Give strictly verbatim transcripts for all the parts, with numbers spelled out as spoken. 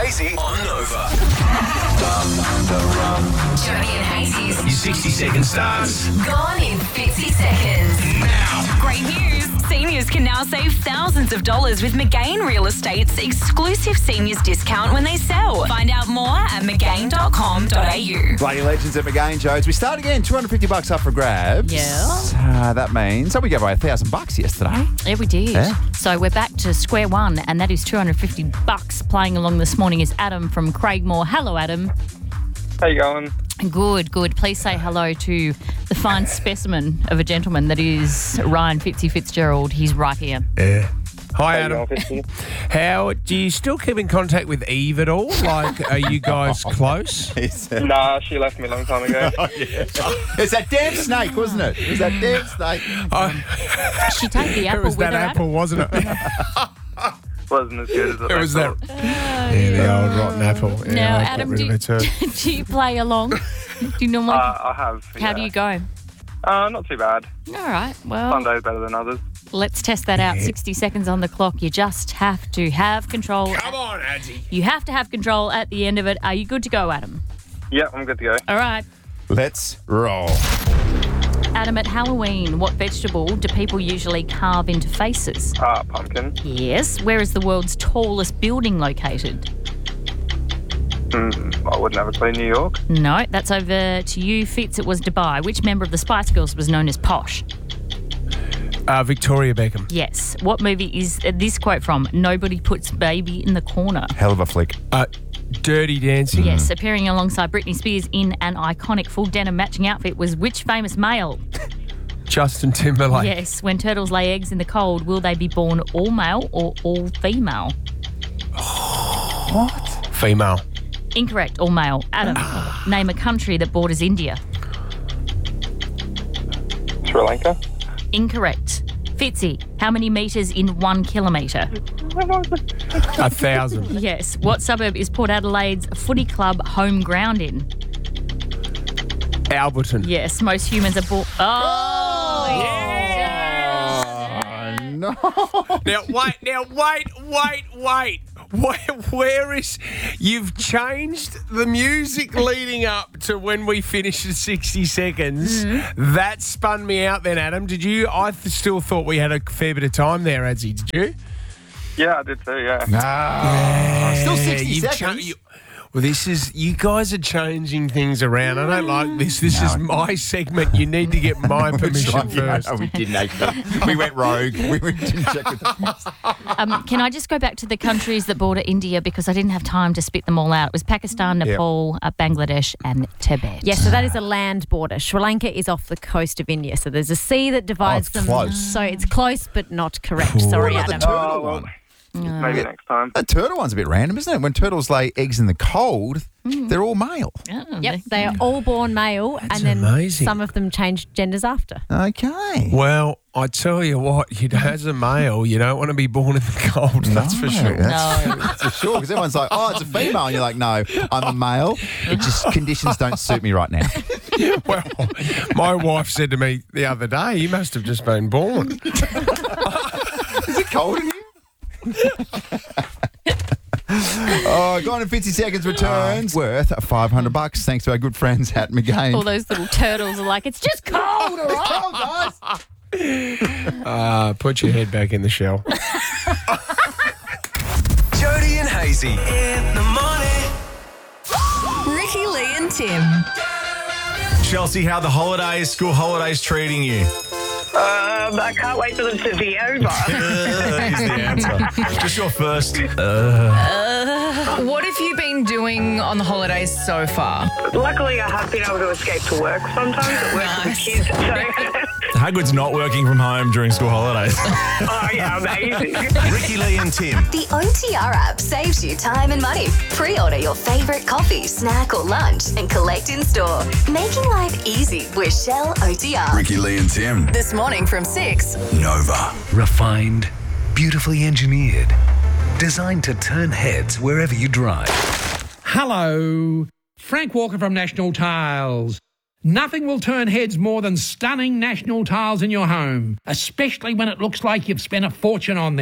Hazy on Nova. Jody and Hazy's Your sixty second starts gone in fifty seconds. now. Great news! Seniors can now save thousands of dollars with McGain Real Estate's exclusive seniors discount when they sell. Find out more at mcgain dot com dot a u. Bloody legends at McGain, Jodes. We start again, two hundred fifty bucks up for grabs. Yeah. Uh, that means, so we gave away a thousand bucks yesterday. Yeah, we did. Yeah. So we're back to square one, and that is two hundred fifty bucks. Playing along this morning is Adam from Craigmore. Hello, Adam. How you going? Good, good. Please say hello to the fine specimen of a gentleman that is Ryan Fitzy Fitzgerald. He's right here. Yeah. Hi, How you Adam. going, Fitzy? How do you still keep in contact with Eve at all? Like, are you guys close? It's, uh, Nah, she left me a long time ago. it's that damn snake, wasn't it? It was that damn snake. She take the apple It was with that her, apple, Adam? wasn't it? Wasn't as good as it, It was that. thought. Yeah, the old rotten apple. Yeah, Now, I got Adam, rid do of you, it too. do you play along? Do you normally? Uh, I have. How yeah. do you go? Uh, not too bad. All right. Well, Some days better than others. let's test that out. sixty seconds on the clock. You just have to have control. Come on, Adzi. You have to have control at the end of it. Are you good to go, Adam? Yeah, I'm good to go. All right. Let's roll. Adam, at Halloween, what vegetable do people usually carve into faces? Uh, pumpkin. Yes. Where is the world's tallest building located? Mm, I wouldn't have a clue. New York. No, that's over to you, Fitz. It was Dubai. Which member of the Spice Girls was known as Posh? Uh, Victoria Beckham. Yes. What movie is this quote from? Nobody puts baby in the corner. Hell of a flick. Uh, Dirty Dancing. Yes, appearing alongside Britney Spears in an iconic full denim matching outfit was which famous male? Justin Timberlake. Yes. When turtles lay eggs in the cold, will they be born all male or all female? What? Female. Incorrect, all male. Adam, name a country that borders India. Sri Lanka. Incorrect. Fitzy, how many metres in one kilometre? A thousand. Yes. What suburb is Port Adelaide's footy club home ground in? Alberton. Yes. Most humans are born. Oh! Oh, no. Now wait, now wait, wait, wait. Where, where is... You've changed the music leading up to when we finish the sixty seconds. Mm-hmm. That spun me out then, Adam. Did you... I th- still thought we had a fair bit of time there, Adzi. Did you? Yeah, I did too. Yeah. Ah, still sixty You've seconds. cha- you- well, this is... You guys are changing things around. I don't like this. This is my segment. You need to get my permission Yeah, first. no, we didn't actually. We went rogue. We went, didn't check with Um, can I just go back to the countries that border India because I didn't have time to spit them all out? It was Pakistan, Nepal, uh, Bangladesh and Tibet. Yes, so that is a land border. Sri Lanka is off the coast of India, so there's a sea that divides Oh, it's them. close. So it's close, but not correct. Sorry, What about Adam. the turtle Oh, well, one? maybe next time. That turtle one's a bit random, isn't it? When turtles lay eggs in the cold, they're all male. Oh, Yep, they are all born male, and then amazing. some of them change genders after. Okay. Well, I tell you what, you as a male, you don't want to be born in the cold, that's for No, sure. That's, that's for sure. Because everyone's like, oh, it's a female. And you're like, no, I'm a male. It just, conditions don't suit me right now. Well, my wife said to me the other day, you must have just been born. Is it cold in here? Oh, gone in fifty seconds returns. Worth five hundred bucks thanks to our good friends at McGain. all those little turtles are like, it's just cold, all right? Cold, guys. Uh, put your head back in the shell. Jody and Hazy in the morning. Ricky, Lee and Tim. Chelsea, how the holidays, school holidays treating you? Um, I can't wait for them to be over. Uh, is the answer. Just your first. What have you been doing on the holidays so far? Luckily, I have been able to escape to work sometimes. At work with the kids. So, How good's not working from home during school holidays? oh, yeah, amazing. Ricky, Lee and Tim. The O T R app saves you time and money. Pre-order your favourite coffee, snack or lunch and collect in store. Making life easy with Shell O T R. Ricky, Lee and Tim. This morning from six. Nova. Refined, beautifully engineered, designed to turn heads wherever you drive. Hello, Frank Walker from National Tiles. Nothing will turn heads more than stunning National Tiles in your home, especially when it looks like you've spent a fortune on them.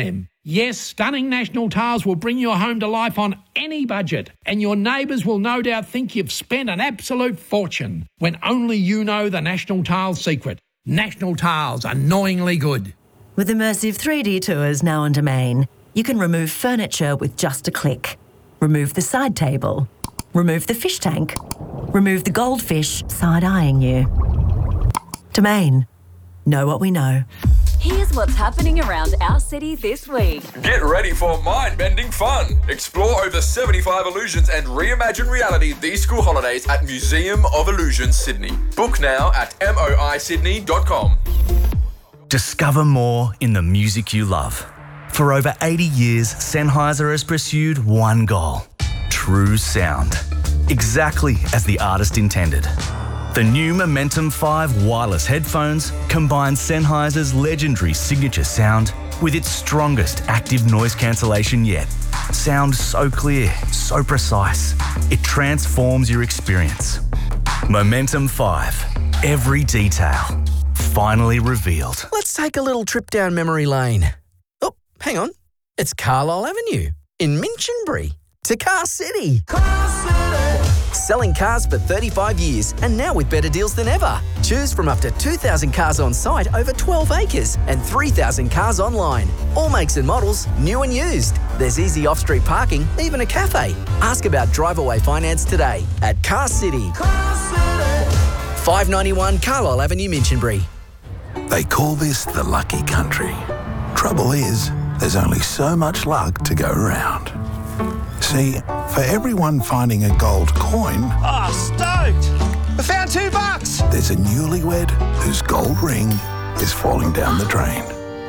Yes, stunning National Tiles will bring your home to life on any budget, and your neighbours will no doubt think you've spent an absolute fortune when only you know the National Tiles secret. National Tiles, annoyingly good. With immersive three D tours now on Domain, you can remove furniture with just a click. Remove the side table. Remove the fish tank. Remove the goldfish side-eyeing you. Domain. Know what we know. Here's what's happening around our city this week. Get ready for mind-bending fun. Explore over seventy-five illusions and reimagine reality these school holidays at Museum of Illusions, Sydney. Book now at moi sydney dot com. Discover more in the music you love. For over eighty years, Sennheiser has pursued one goal: true sound. Exactly as the artist intended. The new Momentum five wireless headphones combine Sennheiser's legendary signature sound with its strongest active noise cancellation yet. Sound so clear, so precise, it transforms your experience. Momentum five, every detail, finally revealed. Let's take a little trip down memory lane. Oh, hang on. It's Carlisle Avenue in Minchinbury to Car City. Car City. Selling cars for thirty-five years and now with better deals than ever. Choose from up to two thousand cars on site over twelve acres and three thousand cars online. All makes and models, new and used. There's easy off-street parking, even a cafe. Ask about drive-away finance today at Car City. Car City. five ninety-one Carlisle Avenue, Minchinbury. They call this the lucky country. Trouble is, there's only so much luck to go around. See, for everyone finding a gold coin, Oh, stoked! I found two bucks! there's a newlywed whose gold ring is falling down the drain.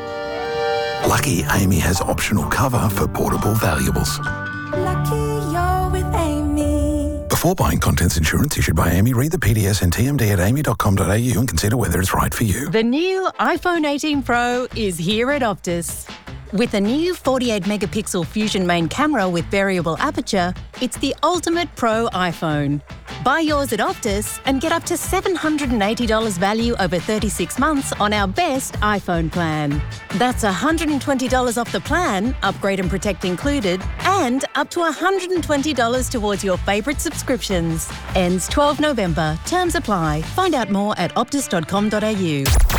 Lucky Amy has optional cover for portable valuables. Lucky you're with Amy. Before buying contents insurance issued by Amy, read the P D S and T M D at amy dot com dot a u and consider whether it's right for you. The new iPhone eighteen Pro is here at Optus. With a new forty-eight megapixel Fusion main camera with variable aperture, it's the ultimate pro iPhone. Buy yours at Optus and get up to seven hundred eighty dollars value over thirty-six months on our best iPhone plan. That's one hundred twenty dollars off the plan, upgrade and protect included, and up to one hundred twenty dollars towards your favourite subscriptions. Ends twelfth November. Terms apply. Find out more at optus dot com dot a u.